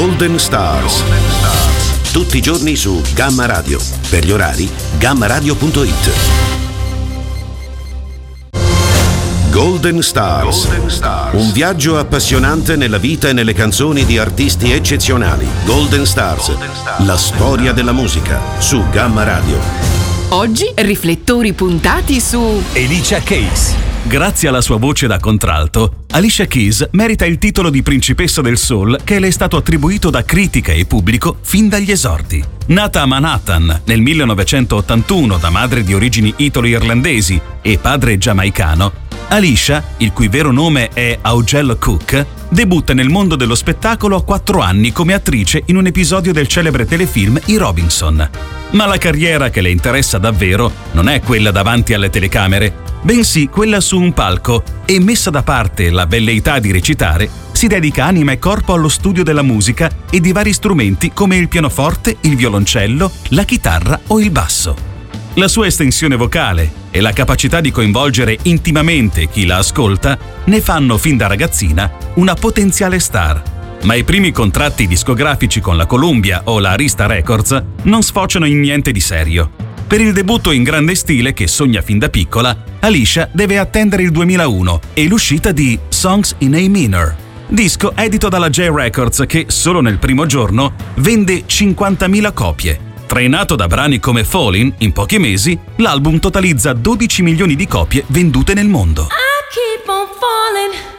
Golden Stars. Tutti i giorni su Gamma Radio. Per gli orari, gammaradio.it. Golden Stars. Un viaggio appassionante nella vita e nelle canzoni di artisti eccezionali. Golden Stars. La storia della musica su Gamma Radio. Oggi riflettori puntati su Alicia Keys. Grazie alla sua voce da contralto, Alicia Keys merita il titolo di principessa del soul che le è stato attribuito da critica e pubblico fin dagli esordi. Nata a Manhattan nel 1981 da madre di origini italo-irlandesi e padre giamaicano, Alicia, il cui vero nome è Augel Cook, debutta nel mondo dello spettacolo a 4 anni come attrice in un episodio del celebre telefilm I Robinson. Ma la carriera che le interessa davvero non è quella davanti alle telecamere, bensì quella su un palco, e messa da parte la velleità di recitare, si dedica anima e corpo allo studio della musica e di vari strumenti come il pianoforte, il violoncello, la chitarra o il basso. La sua estensione vocale e la capacità di coinvolgere intimamente chi la ascolta ne fanno fin da ragazzina una potenziale star. Ma i primi contratti discografici con la Columbia o la Arista Records non sfociano in niente di serio. Per il debutto in grande stile che sogna fin da piccola, Alicia deve attendere il 2001 e l'uscita di Songs in A Minor, disco edito dalla J Records che solo nel primo giorno vende 50.000 copie. Trainato da brani come Fallin', in pochi mesi, l'album totalizza 12 milioni di copie vendute nel mondo. I keep on falling.